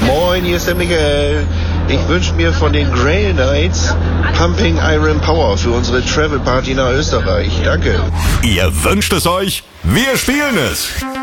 Moin, hier ist der Michael. Ich wünsche mir von den Grail Knights Pumping Iron Power für unsere Travel Party nach Österreich. Danke. Ihr wünscht es euch, wir spielen es.